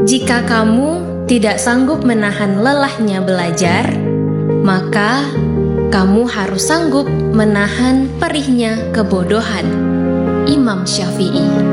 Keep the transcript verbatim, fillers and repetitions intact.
Jika kamu tidak sanggup menahan lelahnya belajar, maka kamu harus sanggup menahan perihnya kebodohan. Imam Syafi'i.